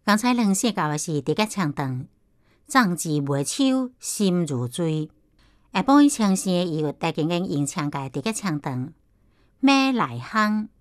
刚才两写到的是直角枪长，壮志未手，心如醉。下晡伊枪声，伊有带紧紧用枪界直角枪长，马来巷。